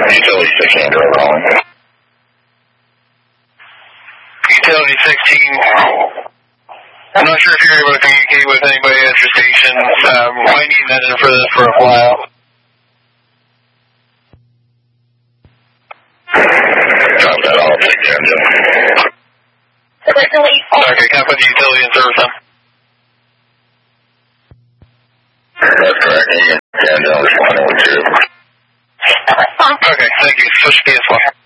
Utility 16 girl calling. Utility 16. I'm not sure if you're able to communicate with anybody at your station. I need that in for this for a flyout. Drop that all, take the engine. Okay, can I put the utility in service then? That's correct. The engine responding with you. Okay, thank you. Switch to PS1.